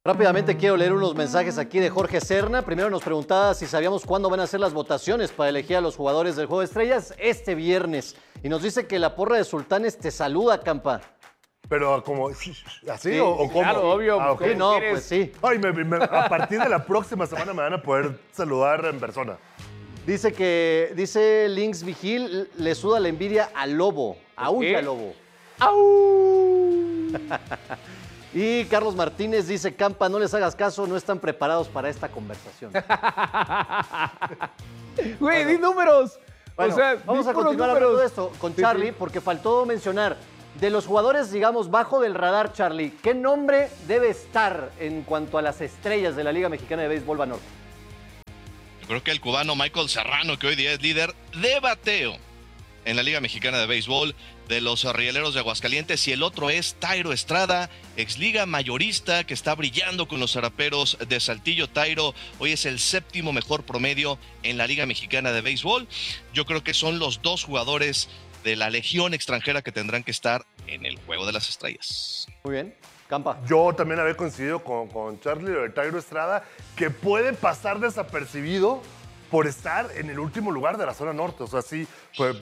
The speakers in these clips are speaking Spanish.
Rápidamente quiero leer unos mensajes aquí de Jorge Serna. Primero nos preguntaba si sabíamos cuándo van a ser las votaciones para elegir a los jugadores del Juego de Estrellas. Este viernes. Y nos dice que la porra de Sultanes te saluda, Campa. Pero como, ¿así Sí, o cómo? Claro, obvio. Ah, ok. Sí, no, pues sí. Ay, a partir de la próxima semana me van a poder saludar en persona. Dice Lynx Vigil, le suda la envidia al Lobo. Aúlla, Lobo. ¡Au! Y Carlos Martínez dice, Campa, no les hagas caso, no están preparados para esta conversación. Güey, di números. Bueno, O sea, vamos di a puros continuar hablando de números. esto con Sí, Charlie, sí. porque faltó mencionar, de los jugadores, digamos, bajo del radar, Charlie, ¿qué nombre debe estar en cuanto a las estrellas de la Liga Mexicana de Béisbol Banorte? Yo creo que el cubano Michael Serrano, que hoy día es líder de bateo en la Liga Mexicana de Béisbol de los Rieleros de Aguascalientes, y el otro es Tairo Estrada, exliga mayorista, que está brillando con los Zaraperos de Saltillo. Tairo hoy es el 7º mejor promedio en la Liga Mexicana de Béisbol. Yo creo que son los dos jugadores de la legión extranjera que tendrán que estar en el Juego de las Estrellas. Muy bien, Campa. Yo también había coincidido con Charlie, de Tairo Estrada, que puede pasar desapercibido por estar en el último lugar de la zona norte. O sea, sí,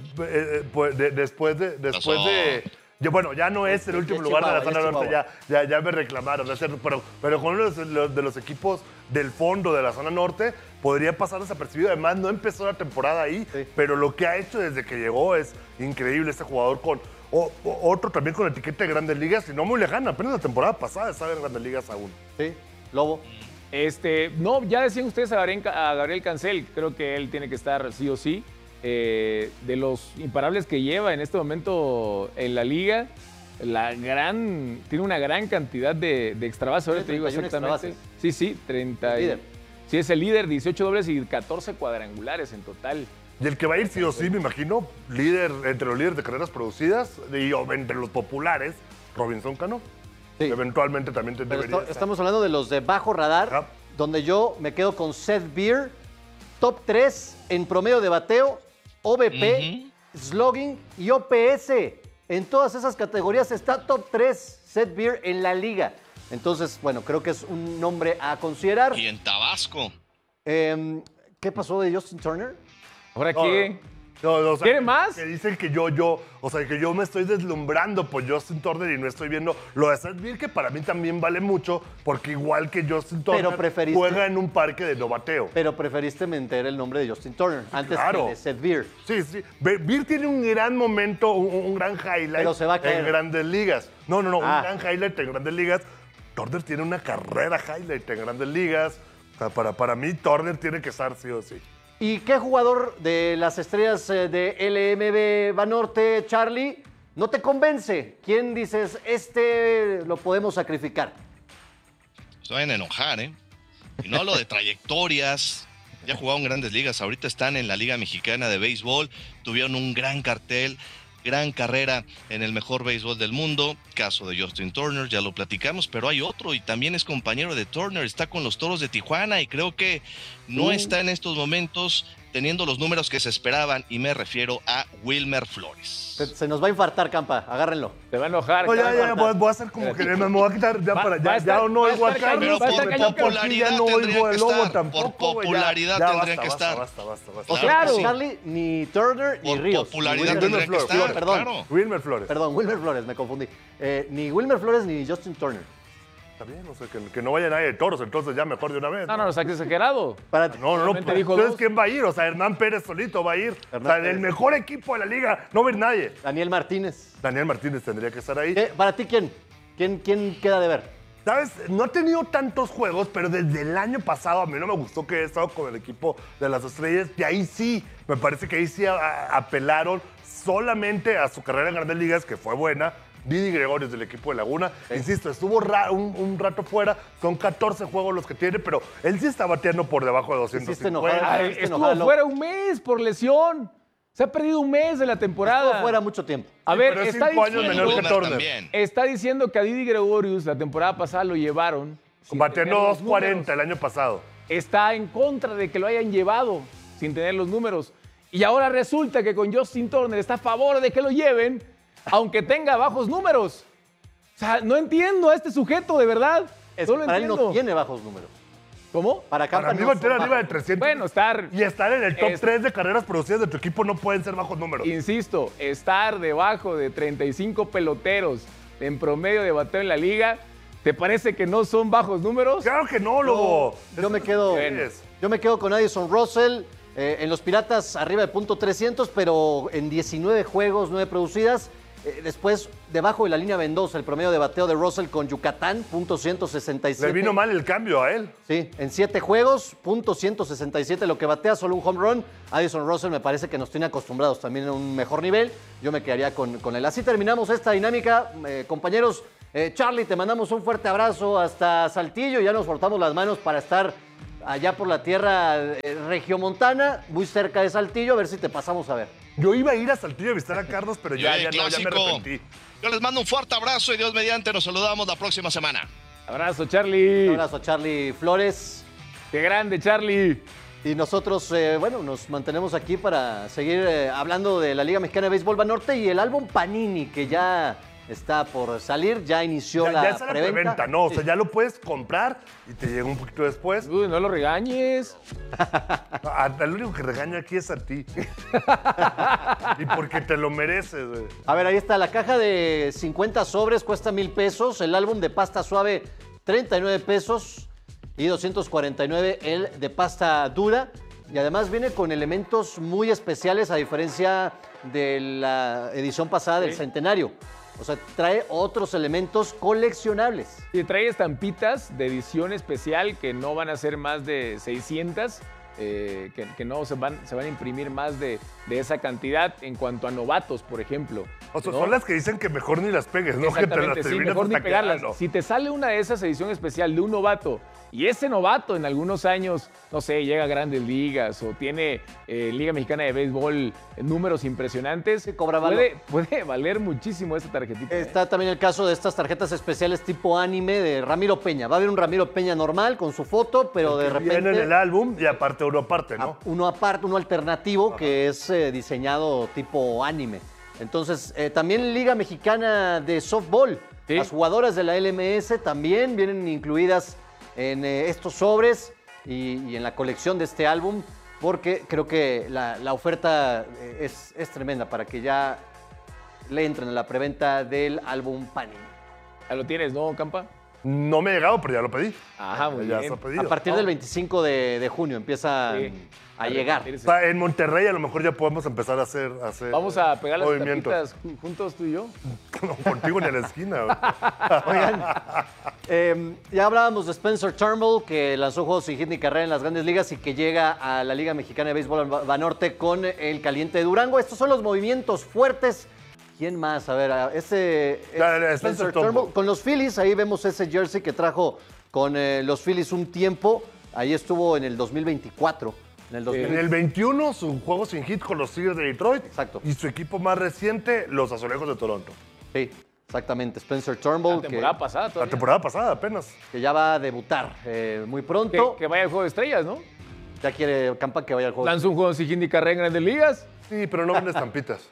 después de bueno, ya no es el último lugar de la zona norte, ya me reclamaron. Pero con uno de los equipos del fondo de la zona norte, podría pasar desapercibido. Además, no empezó la temporada ahí, sí, pero lo que ha hecho desde que llegó es increíble. Este jugador con otro también con etiqueta de Grandes Ligas, y no muy lejana, apenas la temporada pasada estaba en Grandes Ligas aún. Sí, Lobo. No, ya decían ustedes a Gabriel Cancel, creo que él tiene que estar sí o sí. De los imparables que lleva en este momento en la liga, tiene una gran cantidad de extra bases. Ahora te digo 31 exactamente. extra Sí, 30. El líder. Sí, es el líder, 18 dobles y 14 cuadrangulares en total. Y el que va a ir sí o sí, me imagino, líder entre los líderes de carreras producidas y entre los populares, Robinson Cano. Sí. Eventualmente también Pero debería estar. estamos hablando de los de bajo radar, Ajá. donde yo me quedo con Seth Beer, top 3 en promedio de bateo, OBP, slugging y OPS. En todas esas categorías está top 3 Seth Beer en la liga. Entonces, bueno, creo que es un nombre a considerar. Y en Tabasco. ¿Qué pasó de Justin Turner? ¿Ahora No, qué? No, o sea, ¿Quiere más? Que dicen que que yo me estoy deslumbrando por Justin Turner y no estoy viendo lo de Seth Beer, que para mí también vale mucho, porque igual que Justin Turner, juega en un parque de no bateo. Pero preferiste meter el nombre de Justin Turner antes claro. que de Seth Beer. Sí, sí. Beer tiene un gran momento, un gran highlight Pero se va a caer. en Grandes Ligas. No, un Ah. gran highlight en Grandes Ligas. Turner tiene una carrera highlight en Grandes Ligas. O sea, para mí, Turner tiene que estar sí o sí. ¿Y qué jugador de las estrellas de LMB Banorte, Charlie, no te convence? ¿Quién dices, lo podemos sacrificar? Se vayan a enojar, ¿eh? Y no hablo de trayectorias. Ya jugaron Grandes Ligas, ahorita están en la Liga Mexicana de Béisbol, tuvieron un gran cartel, gran carrera en el mejor béisbol del mundo. Caso de Justin Turner, ya lo platicamos, pero hay otro y también es compañero de Turner, está con los Toros de Tijuana y creo que no está en estos momentos teniendo los números que se esperaban, y me refiero a Wilmer Flores. Se nos va a infartar, Campa, agárrenlo. Te va a enojar. No, cabrón. ya, voy a hacer como que me voy a quitar ya Va a estar- no va a oigo a estar Carlos, cañón, va a estar porque cañón, por aquí ya popularidad no oigo tendría el que lobo estar, tampoco, por güey, popularidad ya tendría que estar. Basta. O sea, Claro. sí. Charlie, ni Turner, ni Por Ríos. popularidad Ni tendría que estar, Perdón, claro. Wilmer Flores. perdón, Wilmer Flores, me confundí. Ni Wilmer Flores ni Justin Turner. Está bien, o sea, que no vaya nadie de Toros, entonces ya mejor de una vez. No, saques exagerado. Para No, Solamente dijo entonces dos. ¿quién va a ir? O sea, Hernán Pérez solito va a ir. Hernán O sea, Pérez. el mejor equipo de la liga, no va a ir nadie. Daniel Martínez. Daniel Martínez tendría que estar ahí. Para ti, ¿quién? ¿Quién queda de ver? ¿Sabes? No ha tenido tantos juegos, pero desde el año pasado a mí no me gustó que he estado con el equipo de las Estrellas. Y ahí sí, me parece que ahí sí apelaron solamente a su carrera en Grandes Ligas, que fue buena. Didi Gregorius del equipo de Laguna. Sí. Insisto, estuvo un rato fuera. Son 14 juegos los que tiene, pero él sí está bateando por debajo de 250. Ay, estuvo fuera un mes por lesión. Se ha perdido un mes de la temporada. Estuvo fuera mucho tiempo. A ver, pero es está 5 años menor que diciendo, Turner. está diciendo que a Didi Gregorius la temporada pasada lo llevaron. Bateando 240 el año pasado. Está en contra de que lo hayan llevado sin tener los números. Y ahora resulta que con Justin Turner está a favor de que lo lleven, aunque tenga bajos números. O sea, no entiendo a este sujeto, de verdad. Es No que lo para él no entiendo. tiene bajos números. ¿Cómo? Para Campa Para mí no bater son arriba de bajos. 300 Bueno, estar, y estar en el top Es- 3 de carreras producidas de tu equipo no pueden ser bajos números. insisto, estar debajo de 35 peloteros en promedio de bateo en la liga, ¿te parece que no son bajos números? Claro que no, Lobo. Yo me quedo, Bueno. yo me quedo con Addison Russell. En los Piratas arriba de .300, pero en 19 juegos, 9 producidas. Después, debajo de la línea Mendoza, el promedio de bateo de Russell con Yucatán, .167. Le vino mal el cambio a él. Sí, en 7 juegos, .167 lo que batea, solo un home run. Addison Russell me parece que nos tiene acostumbrados también a un mejor nivel. Yo me quedaría con él. Así terminamos esta dinámica, compañeros. Charlie, te mandamos un fuerte abrazo hasta Saltillo. Ya nos frotamos las manos para estar allá por la tierra regiomontana, muy cerca de Saltillo, a ver si te pasamos a ver. Yo iba a ir a Saltillo a visitar a Carlos, pero ya Oye, no, ya me clásico. arrepentí. Yo les mando un fuerte abrazo y Dios mediante nos saludamos la próxima semana. Abrazo, Charlie. Un abrazo, Charlie Flores. Qué grande, Charlie. Y nosotros, bueno, nos mantenemos aquí para seguir hablando de la Liga Mexicana de Béisbol Banorte y el álbum Panini, que ya está por salir, ya inició Ya la está la preventa. preventa, ¿no? O sea, Sí. ya lo puedes comprar y te llega un poquito después. Uy, no lo regañes. Al único que regaño aquí es a ti. Y porque te lo mereces, güey. A ver, ahí está, la caja de 50 sobres cuesta 1,000 pesos, el álbum de pasta suave 39 pesos y 249 el de pasta dura. Y además viene con elementos muy especiales a diferencia de la edición pasada del Centenario. O sea, trae otros elementos coleccionables. Y trae estampitas de edición especial que no van a ser más de 600, que no se van a imprimir más de esa cantidad en cuanto a novatos, por ejemplo. O sea, ¿no? son las que dicen que mejor ni las pegues, ¿no? Que te las Exactamente, sí, terminas mejor ni hasta pegarlas. quedando. Si te sale una de esas edición especial de un novato y ese novato en algunos años, no sé, llega a Grandes Ligas o tiene Liga Mexicana de Béisbol números impresionantes, cobra valor. puede valer muchísimo esta tarjetita. Está también el caso de estas tarjetas especiales tipo anime de Ramiro Peña. Va a haber un Ramiro Peña normal con su foto, pero de repente Viene en el álbum y aparte uno aparte, ¿no? uno aparte, uno alternativo que es diseñado tipo anime. Entonces, también Liga Mexicana de Softball. Sí. Las jugadoras de la LMS también vienen incluidas en estos sobres y en la colección de este álbum, porque creo que la oferta es tremenda para que ya le entren a la preventa del álbum Panini. Ya lo tienes, ¿no, Campa? No me ha llegado, pero ya lo pedí. Ajá, muy ya bien. está pedido. A partir del 25 de junio empieza Sí. a llegar. O sea, en Monterrey a lo mejor ya podemos empezar a hacer Vamos a pegar las movimientos. tapitas juntos tú y yo. No, contigo ni a la esquina, güey. Ya hablábamos de Spencer Turnbull, que lanzó juegos sin hit ni carrera en las Grandes Ligas y que llega a la Liga Mexicana de Béisbol Banorte con el caliente de Durango. Estos son los movimientos fuertes. ¿Quién más? A ver, Spencer Turnbull. Con los Phillies, ahí vemos ese jersey que trajo con los Phillies un tiempo. Ahí estuvo en el 2024. En el 2000. En el 21, su juego sin hit con los Tigres de Detroit. Exacto. Y su equipo más reciente, los Azulejos de Toronto. Sí, exactamente. Spencer Turnbull, La temporada pasada La todavía. temporada pasada apenas. que ya va a debutar muy pronto. Que vaya al Juego de Estrellas, ¿no? Ya quiere Campa que vaya al juego. Lanza un juego sin hit ni carrera en Grandes Ligas. Sí, pero no vende estampitas.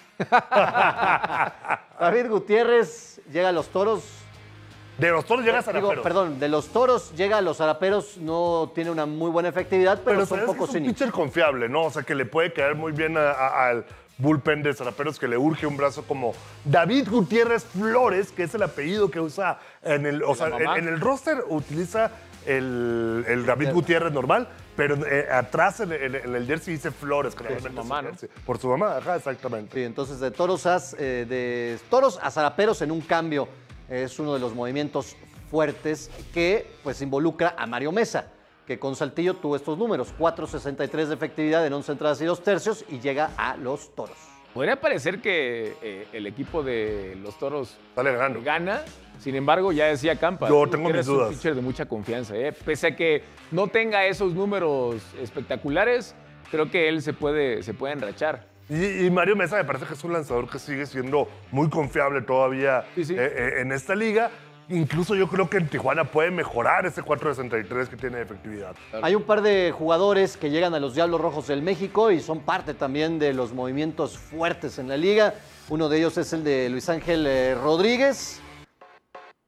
David Gutiérrez llega a los Toros. De los Toros llegas a Digo, perdón, de los Toros llega a los Araperos, no tiene una muy buena efectividad, pero son sabes que poco es un cínicos. pitcher confiable, ¿no? O sea, que le puede caer muy bien al bullpen de Zaraperos, que le urge un brazo como David Gutiérrez Flores, que es el apellido que usa en el, o sea, mamá. en el roster utiliza el David Gutiérrez normal, pero atrás en el jersey dice Flores, que realmente es mamá, su ¿no? jersey. Por su mamá, ajá, exactamente. Sí, entonces de Toros a Zaraperos en un cambio es uno de los movimientos fuertes que pues involucra a Mario Mesa, que con Saltillo tuvo estos números, 4.63 de efectividad en 11 entradas y 2 tercios y llega a los Toros. Podría parecer que el equipo de los Toros Sale ganando. gana. Sin embargo, ya decía Campa. Yo tú tengo eres mis dudas. un pitcher de mucha confianza. Pese a que no tenga esos números espectaculares, creo que él se puede enrachar. Y Mario Mesa me parece que es un lanzador que sigue siendo muy confiable todavía Sí, sí. En esta liga. Incluso yo creo que en Tijuana puede mejorar ese 4.63 que tiene de efectividad. Hay un par de jugadores que llegan a los Diablos Rojos del México y son parte también de los movimientos fuertes en la liga. Uno de ellos es el de Luis Ángel Rodríguez.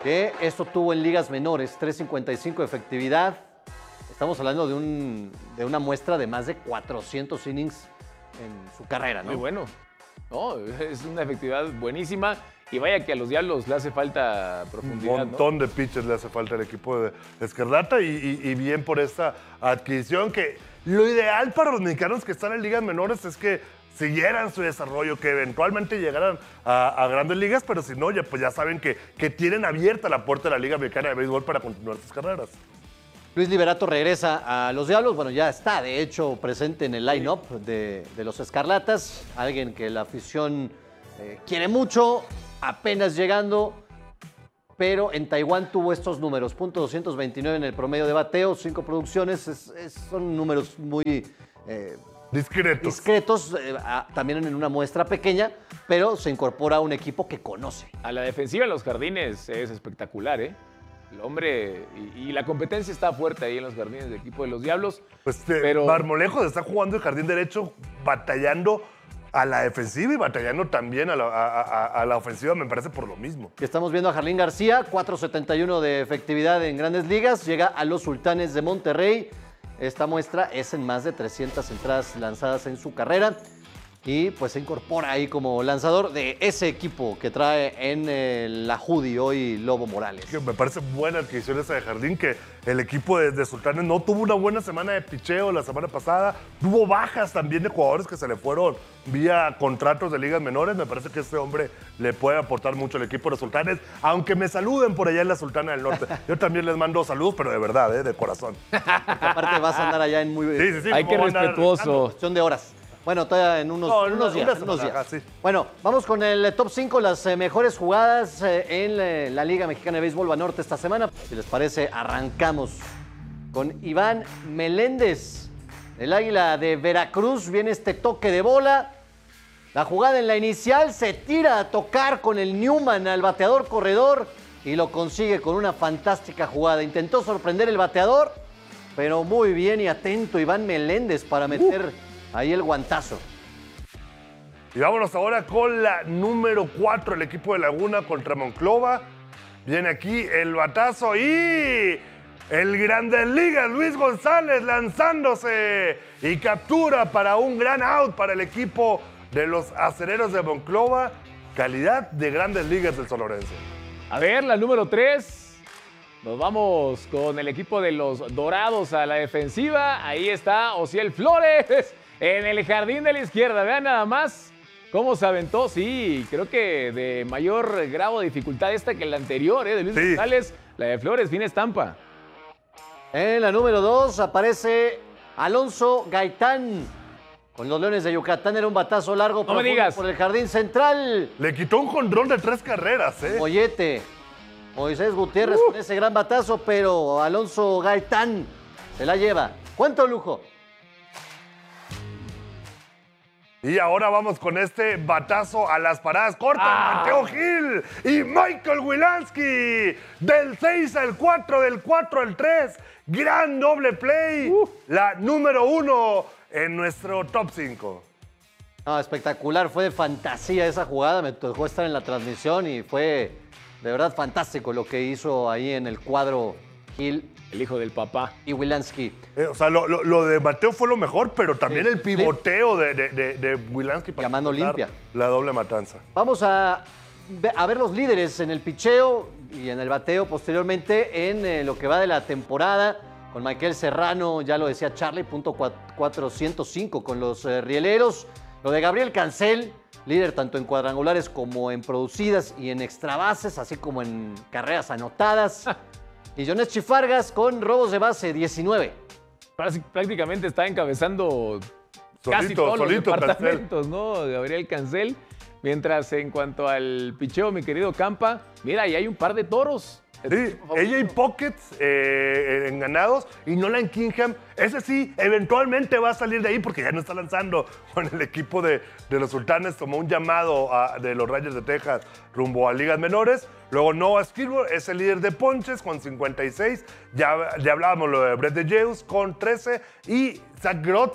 que esto tuvo en ligas menores, 3.55 de efectividad. Estamos hablando de una muestra de más de 400 innings en su carrera, ¿no? Muy bueno. No, es una efectividad buenísima. Y vaya que a los Diablos le hace falta profundidad, Un montón de pitchers le hace falta al equipo de Escarlata y bien por esta adquisición que lo ideal para los mexicanos que están en ligas menores es que siguieran su desarrollo, que eventualmente llegaran a grandes ligas, pero si no, pues ya saben que tienen abierta la puerta de la Liga Mexicana de Béisbol para continuar sus carreras. Luis Liberato regresa a los Diablos, bueno, ya está de hecho presente en el line-up de los Escarlatas, alguien que la afición quiere mucho, apenas llegando, pero en Taiwán tuvo estos números, .229 en el promedio de bateo, 5 producciones, son números muy discretos, también en una muestra pequeña, pero se incorpora a un equipo que conoce. A la defensiva en los Jardines es espectacular, ¿eh? El hombre y la competencia está fuerte ahí en los Jardines del equipo de los Diablos. Pues pero Marmolejos está jugando el jardín derecho, batallando a la defensiva y batallando también a la ofensiva, me parece por lo mismo. Estamos viendo a Jarlín García, 4.71 de efectividad en Grandes Ligas, llega a los Sultanes de Monterrey. Esta muestra es en más de 300 entradas lanzadas en su carrera y pues se incorpora ahí como lanzador de ese equipo que trae en la Judy hoy Lobo Morales. Que me parece buena adquisición esa de Jardín, que el equipo de Sultanes no tuvo una buena semana de picheo la semana pasada, tuvo bajas también de jugadores que se le fueron vía contratos de ligas menores. Me parece que este hombre le puede aportar mucho al equipo de Sultanes, aunque me saluden por allá en la Sultana del Norte. Yo también les mando saludos, pero de verdad, de corazón. Porque aparte vas a andar allá en muy... Sí, hay que respetuoso. Cuestión de horas. Bueno, todavía en unos días. Ajá, sí. Bueno, vamos con el top 5, las mejores jugadas en la Liga Mexicana de Béisbol Banorte esta semana. Si les parece, arrancamos con Iván Meléndez. El Águila de Veracruz, viene este toque de bola. La jugada en la inicial, se tira a tocar con el Newman al bateador corredor y lo consigue con una fantástica jugada. Intentó sorprender el bateador, pero muy bien y atento Iván Meléndez para meter ahí el guantazo. Y vámonos ahora con la número 4, el equipo de Laguna contra Monclova. Viene aquí el batazo y el Grandes Ligas, Luis González lanzándose y captura para un gran out para el equipo de los Acereros de Monclova. Calidad de Grandes Ligas del Sonorense. A ver, la número 3. Nos vamos con el equipo de los Dorados a la defensiva. Ahí está Osiel Flores en el jardín de la izquierda. Vean nada más cómo se aventó. Sí, creo que de mayor grado de dificultad esta que la anterior, de Luis González. La de Flores, fin estampa. En la número 2 aparece Alonso Gaitán. Con los Leones de Yucatán era un batazo largo por el jardín central. Le quitó un jonrón de 3 carreras, Mollete. Moisés Gutiérrez con ese gran batazo, pero Alonso Gaitán se la lleva. ¿Cuánto lujo? Y ahora vamos con este batazo a las paradas cortas. Mateo Gil y Michael Wilansky. Del 6 al 4, del 4 al 3. Gran doble play. La número 1 en nuestro top 5. No, espectacular. Fue de fantasía esa jugada. Me tocó estar en la transmisión y fue de verdad fantástico lo que hizo ahí en el cuadro Gil. El hijo del papá. Y Wilansky. O sea, lo de Mateo fue lo mejor, pero también el pivoteo de Wilansky para llamando limpia. La doble matanza. Vamos a ver los líderes en el picheo y en el bateo posteriormente en lo que va de la temporada. Con Michael Serrano, ya lo decía Charlie, .405 con los rieleros. Lo de Gabriel Cancel, líder tanto en cuadrangulares como en producidas y en extrabases, así como en carreras anotadas. Y Joneski Fargas con robos de base, 19. Prácticamente está encabezando casi todos los departamentos, ¿no? Gabriel Cancel. Mientras en cuanto al picheo, mi querido Campa, mira, ahí hay un par de toros. Sí, AJ Pockets en ganados y Nolan Kingham, ese sí, eventualmente va a salir de ahí porque ya no está lanzando con el equipo de los Sultanes. Tomó un llamado de los Rangers de Texas rumbo a ligas menores. Luego Noah Skilbo es el líder de ponches con 56. Ya hablábamos lo de Brett DeJeus con 13 y Zach Grotz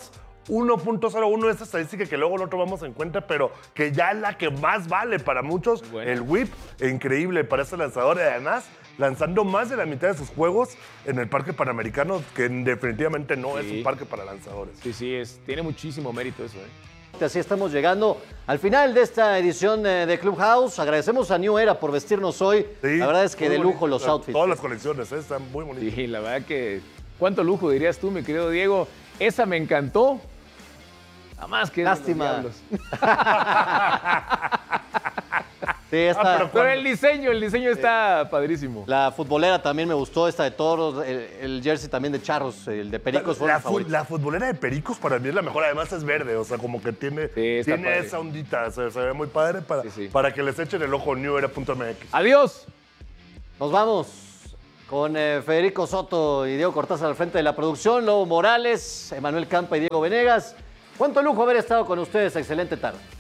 1.01, esta estadística que luego no tomamos en cuenta, pero que ya es la que más vale para muchos. Bueno. El whip, increíble para este lanzador. Y además, lanzando más de la mitad de sus juegos en el Parque Panamericano, que definitivamente no es un parque para lanzadores. Sí, tiene muchísimo mérito eso, Así estamos llegando al final de esta edición de Clubhouse. Agradecemos a New Era por vestirnos hoy. Sí, la verdad es que muy de lujo bonito. los outfits. Todas las colecciones, están muy bonitas. Sí, la verdad que... ¿Cuánto lujo dirías tú, mi querido Diego? Esa me encantó. Nada más que... Lástima. Sí, esta, Pero el diseño está padrísimo. la futbolera también me gustó, esta de toros, el jersey también de charros, el de pericos fue mi favorito. La futbolera de Pericos para mí es la mejor, además es verde, o sea, como que tiene, está padre. esa ondita, se ve muy padre Sí. para que les echen el ojo newera.mx. Adiós. Nos vamos con Federico Soto y Diego Cortázar al frente de la producción, Lobo Morales, Emanuel Campa y Diego Venegas. Cuánto lujo haber estado con ustedes, excelente tarde.